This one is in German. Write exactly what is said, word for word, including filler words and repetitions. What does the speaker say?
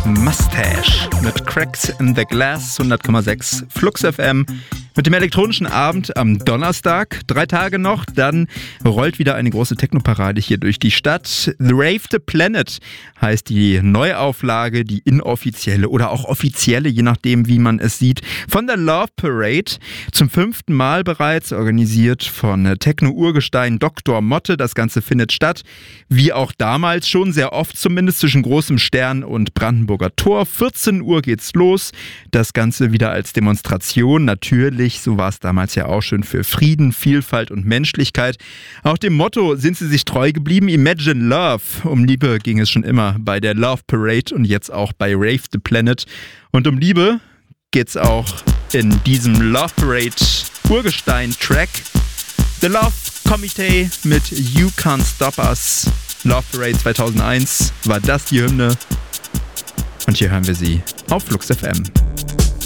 Mustache mit Cracks in the Glass, hundert Komma sechs Flux F M. Mit dem elektronischen Abend am Donnerstag, drei Tage noch, dann rollt wieder eine große Techno-Parade hier durch die Stadt. The Rave the Planet heißt die Neuauflage, die inoffizielle oder auch offizielle, je nachdem wie man es sieht, von der Love Parade. Zum fünften Mal bereits, organisiert von Techno-Urgestein Doktor Motte. Das Ganze findet statt, wie auch damals schon, sehr oft zumindest, zwischen Großem Stern und Brandenburger Tor. vierzehn Uhr geht's los. Das Ganze wieder als Demonstration, natürlich. So war es damals ja auch schon, für Frieden, Vielfalt und Menschlichkeit. Auch dem Motto sind sie sich treu geblieben. Imagine Love. Um Liebe ging es schon immer bei der Love Parade und jetzt auch bei Rave the Planet. Und um Liebe geht's auch in diesem Love Parade Urgestein-Track. The Love Committee mit You Can't Stop Us. Love Parade zweitausendeins war das die Hymne. Und hier hören wir sie auf Flux F M.